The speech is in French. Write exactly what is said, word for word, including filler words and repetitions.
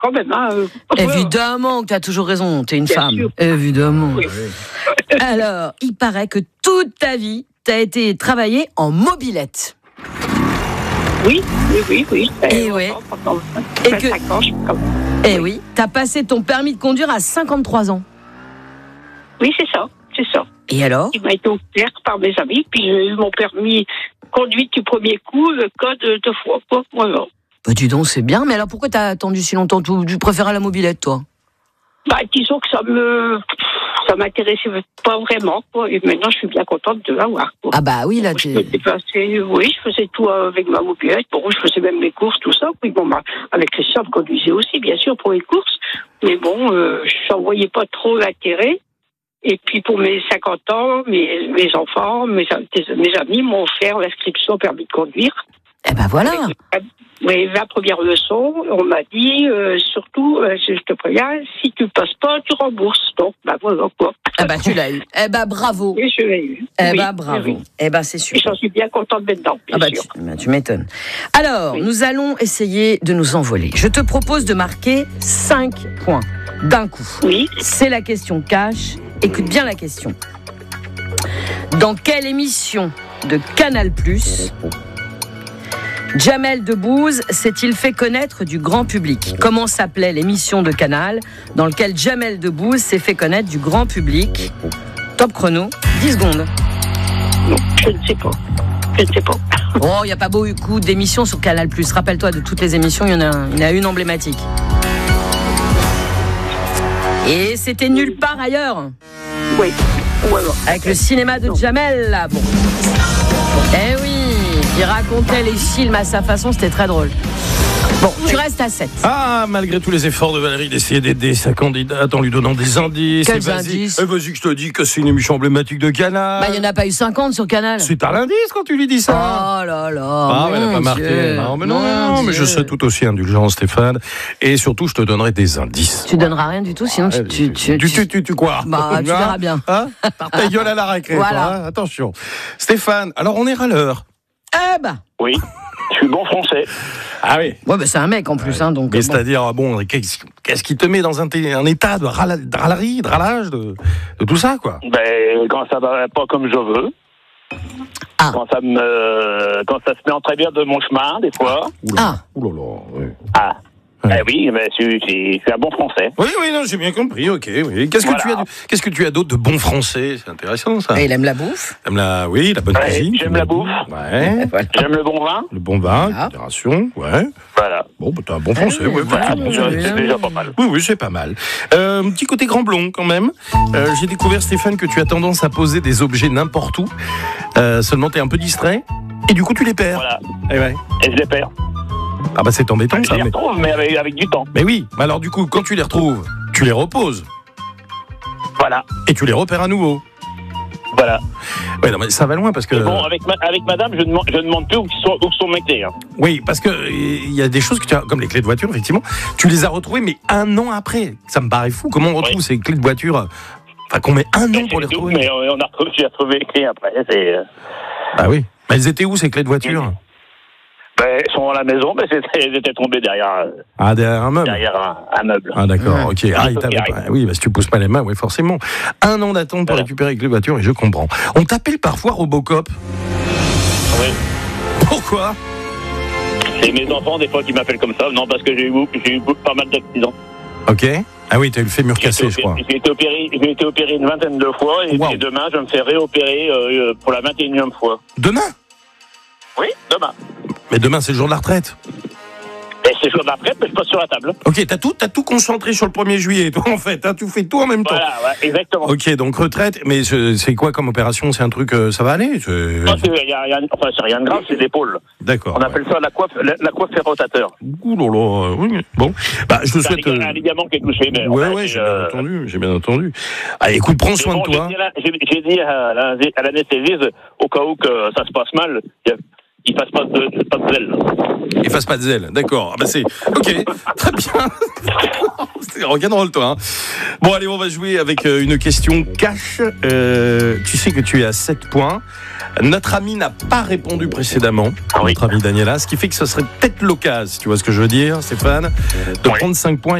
quand même. Hein. Évidemment que tu as toujours raison, tu es une Bien femme. sûr. Évidemment. Oui. Alors, il paraît que toute ta vie, tu as été travaillée en mobilette. Oui, oui, oui, oui. Et ouais. Et que... ans, je... Eh oui, tu as passé ton permis de conduire à cinquante-trois ans. Oui, c'est ça, c'est ça. Et alors? Il m'a été offert par mes amis, puis j'ai eu mon permis conduite du premier coup, le code deux fois. Quoi, voilà. Bah dis donc, c'est bien, mais alors pourquoi t'as attendu si longtemps? Tu, tu préférais la mobilette, toi? Bah, disons que ça me... ça m'intéressait pas vraiment, quoi. Et maintenant, je suis bien contente de l'avoir, quoi. Ah bah oui, là, tu... Je déplaçais, oui, je faisais tout avec ma mobilette. Bon, je faisais même mes courses, tout ça. Puis bon, bah, avec Christian, je conduisais aussi, bien sûr, pour les courses. Mais bon, euh, je n'en voyais pas trop l'intérêt. Et puis pour mes cinquante ans, mes, mes enfants, mes, mes amis m'ont offert l'inscription au permis de conduire. Eh ben voilà. Avec, oui, la première leçon, on m'a dit, euh, surtout, euh, je te préviens, si tu ne passes pas, tu rembourses. Donc, bah voilà quoi. Eh ben tu l'as eu. Eh ben bravo. Et je l'ai eu. Eh oui, ben bravo. Oui. Eh ben c'est super. Et j'en suis bien contente maintenant, bien ah bah, sûr. Tu, ben, tu m'étonnes. Alors, oui. Nous allons essayer de nous envoler. Je te propose de marquer cinq points d'un coup. Oui. C'est la question cash. Écoute bien la question. Dans quelle émission de Canal plus, Jamel Debbouze s'est-il fait connaître du grand public? Comment s'appelait l'émission de Canal dans laquelle Jamel Debbouze s'est fait connaître du grand public? Top chrono, dix secondes. Non, je ne sais pas. Je ne sais pas. Oh, il n'y a pas beaucoup d'émissions sur Canal plus. Rappelle-toi, de toutes les émissions, il y en a, il y en a une emblématique. Et c'était nulle part ailleurs. Oui. Ouais, ouais. Avec le cinéma de Jamel, là. Bon. Eh oui, il racontait les films à sa façon, c'était très drôle. Bon, tu restes à sept. Ah, malgré tous les efforts de Valérie d'essayer d'aider sa candidate en lui donnant des indices. Quels vas-y, indices eh, vas-y que je te dis que c'est une émission emblématique de Canal. Bah, il n'y en a pas eu cinquante sur Canal. C'est à l'indice quand tu lui dis ça. Oh là là. Ah, mais elle n'a pas marqué. Dieu. Non, mais non, non mais je serai tout aussi indulgent, Stéphane. Et surtout, je te donnerai des indices. Tu donneras rien du tout, sinon ah, tu, tu, tu, tu, tu, tu, tu quoi Bah, tu verras bien. Hein Par ta gueule à la récré. Voilà. Toi, hein attention. Stéphane, alors on est râleur. Eh bah. Oui, je suis bon français. Ah oui. Ouais, bah c'est un mec en plus, ouais. hein, donc. Mais bon. c'est-à-dire, bon, qu'est-ce, qu'est-ce qui te met dans un, un état de râla, de râlerie, de râlage, de, de tout ça, quoi? Ben, quand ça va pas comme je veux. Ah. Quand ça me, quand ça se met en travers de mon chemin, des fois. Ah. Ouh là là, oui. Ah. Ouais. Eh oui, mais je, je, je suis un bon français. Oui, oui, non, j'ai bien compris, ok. Oui. Qu'est-ce, voilà. que tu as, qu'est-ce que tu as d'autre de bon français? C'est intéressant, ça. Et il aime la bouffe. T'aimes la, oui, la bonne ouais, cuisine. J'aime la bouffe. Ouais. Voilà. J'aime le bon vin. Le bon vin, voilà. modération, ouais. Voilà. Bon, bah, t'as un bon français, ouais. Voilà, bon, c'est, c'est déjà pas mal. Oui, oui, c'est pas mal. Euh, petit côté grand blond, quand même. Euh, j'ai découvert, Stéphane, que tu as tendance à poser des objets n'importe où. Euh, seulement, t'es un peu distrait. Et du coup, tu les perds. Voilà. Et ouais. Et je les perds. Ah bah c'est embêtant Je ça. les Mais... retrouve, mais avec, avec du temps. mais oui, mais alors du coup, quand tu les retrouves, tu les reposes. Voilà. Et tu les repères à nouveau. Voilà. Ouais, non, mais ça va loin parce que. Mais bon, avec, ma, avec madame, je ne demande, je ne demande plus où sont, où sont mes clés. Hein. Oui, parce que il y a des choses que tu as, comme les clés de voiture, effectivement, tu les as retrouvées, mais un an après. Ça me paraît fou. Comment on retrouve oui. ces clés de voiture? Enfin, qu'on met un an pour les retrouver. Mais on a retrouvé, j'ai retrouvé les clés après. C'est... Ah oui. Mais elles étaient où ces clés de voiture? Oui. Ben, elles sont à la maison, mais elles étaient tombées derrière, ah, derrière un meuble. Derrière un, un meuble. Ah d'accord, mmh. ok. Ah, il t'avait pas... Oui, bah, si tu pousses pas les mains, oui, forcément. Un an d'attente pour voilà. récupérer les voitures, et je comprends. On t'appelle parfois Robocop. Oui. Pourquoi? C'est mes enfants, des fois, qui m'appellent comme ça. Non, parce que j'ai eu, j'ai eu pas mal d'accidents. Ok. Ah oui, t'as eu le fémur cassé, opéré, je crois. J'ai été, opéré, j'ai été opéré une vingtaine de fois, et, wow. et demain, je me fais réopérer euh, pour la vingt et unième fois. Demain? Oui, demain. Mais demain, c'est le jour de la retraite. Et c'est le jour de la retraite, mais je passe sur la table. Ok, t'as tout, t'as tout concentré sur le premier juillet, toi, en fait. Hein, tu fais tout en même temps. Voilà, ouais, exactement. Ok, donc retraite, mais c'est quoi comme opération? C'est un truc, euh, ça va aller? C'est... Non, c'est, y a, y a, enfin, c'est rien de grave, c'est l'épaule. D'accord. On ouais. appelle ça la coiffe, la, la coiffe fait rotateur. Ouh là là, oui, bon. Bah, je te souhaite. C'est un, un ligament qui est touché. Mais ouais, enfin, ouais, j'ai euh... bien entendu, j'ai bien entendu. Allez, écoute, prends soin bon, de toi. J'ai, j'ai dit à, la, à l'anesthésiste, au cas où que ça se passe mal, il fasse pas de, pas de zèle. Il fasse pas de zèle, d'accord. Ah bah c'est ok, très bien. Rock'n'roll, toi. Hein. Bon, allez, on va jouer avec une question cash. Euh, tu sais que tu es à sept points. Notre ami n'a pas répondu précédemment, Ah oui. notre ami Daniela, ce qui fait que ce serait peut-être l'occasion, tu vois ce que je veux dire, Stéphane, de Oui. prendre cinq points.